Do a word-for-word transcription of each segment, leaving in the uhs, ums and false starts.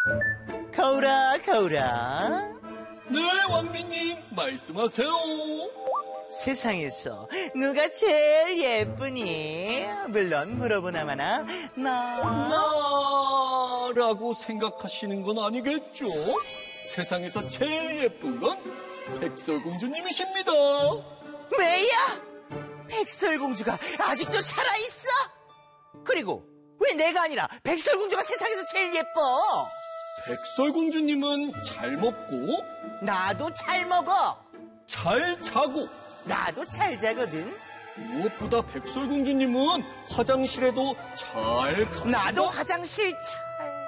거울아, 거울아. 네, 왕비님, 말씀하세요. 세상에서 누가 제일 예쁘니? 물론 물어보나마나 나... 나라고 생각하시는 건 아니겠죠? 세상에서 제일 예쁜 건 백설공주님이십니다. 왜야? 백설공주가 아직도 살아있어? 그리고 왜 내가 아니라 백설공주가 세상에서 제일 예뻐? 백설공주님은 잘 먹고 나도 잘 먹어. 잘 자고 나도 잘 자거든. 무엇보다 백설공주님은 화장실에도 잘 가. 나도 화장실 잘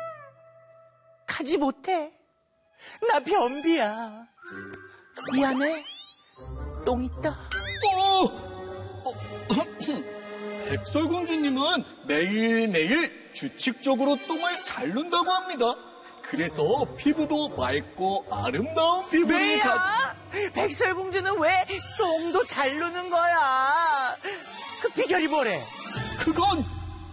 가지 못해. 나 변비야. 미안해. 똥 있다. 어, 어, 백설공주님은 매일매일 규칙적으로 똥을 잘 눈다고 합니다. 그래서 피부도 맑고 아름다운 피부를 왜야? 가... 백설공주는 왜 똥도 잘 누는 거야? 그 비결이 뭐래? 그건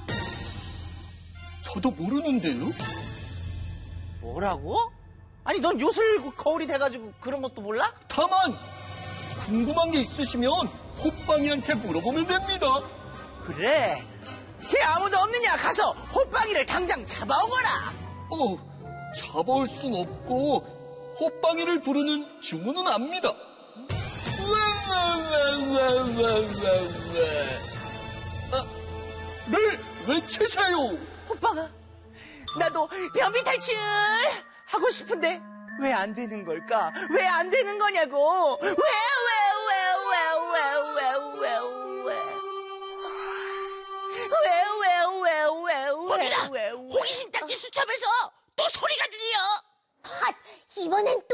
저도 모르는데요. 뭐라고? 아니 넌 요술 거울이 돼가지고 그런 것도 몰라? 다만 궁금한 게 있으시면 호빵이한테 물어보면 됩니다. 그래. 걔 아무도 없느냐? 가서 호빵이를 당장 잡아오거라. 어, 잡아올 순 없고 호빵이를 부르는 주문은 압니다. 아, 를 외치세요. 호빵아, 나도 변비 탈출 하고 싶은데 왜 안 되는 걸까? 왜 안 되는 거냐고? 왜, 왜, 왜, 왜, 왜, 왜, 왜, 왜? 왜, 왜, 왜, 왜, 어디다? 왜, 왜? 호기심 딱지 수첩에서 또 소리가 들려. 핫, 이번엔